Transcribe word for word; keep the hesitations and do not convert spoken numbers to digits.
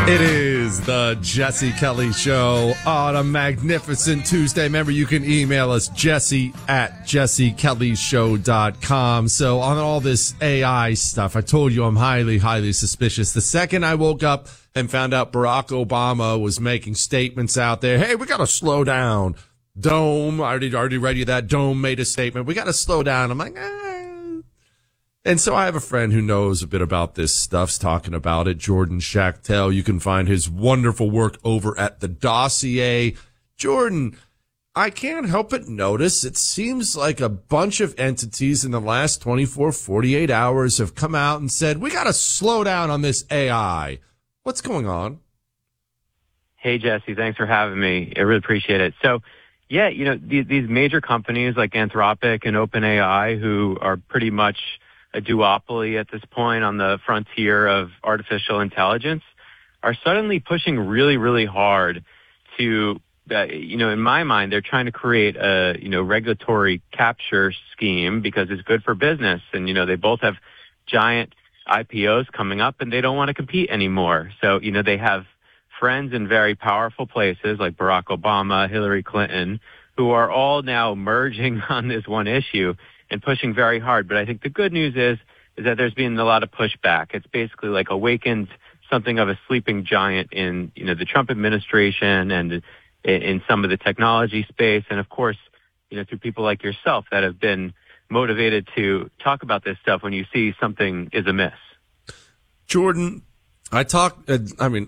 It is the Jesse Kelly Show on a magnificent Tuesday. Remember, you can email us, Jesse at jesse kelly show dot com. So on all this A I stuff, I told you I'm highly, highly suspicious. The second I woke up and found out Barack Obama was making statements out there, hey, we got to slow down. Dome, I already, already read you that. Dome made a statement. We got to slow down. I'm like, eh. And so I have a friend who knows a bit about this stuff's talking about it, Jordan Schachtel. You can find his wonderful work over at The Dossier. Jordan, I can't help but notice it seems like a bunch of entities in the last twenty-four, forty-eight hours have come out and said, we got to slow down on this A I. What's going on? Hey, Jesse, thanks for having me. I really appreciate it. So, yeah, you know, these, these major companies like Anthropic and OpenAI, who are pretty much a duopoly at this point on the frontier of artificial intelligence, are suddenly pushing really, really hard to, uh, you know, in my mind, they're trying to create a, you know, regulatory capture scheme because it's good for business. And, you know, they both have giant I P Os coming up and they don't want to compete anymore. So, you know, they have friends in very powerful places like Barack Obama, Hillary Clinton, who are all now merging on this one issue and pushing very hard. But I think the good news is, is that there's been a lot of pushback. It's basically like awakened something of a sleeping giant in, you know, the Trump administration and in some of the technology space. And of course, you know, through people like yourself that have been motivated to talk about this stuff when you see something is amiss. Jordan, I talk, I mean,